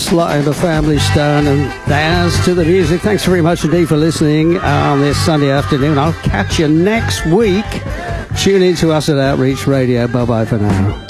Sly and the Family Stone and dance to the music. Thanks very much indeed for listening on this Sunday afternoon. I'll catch you next week. Tune in to us at Outreach Radio. Bye-bye for now.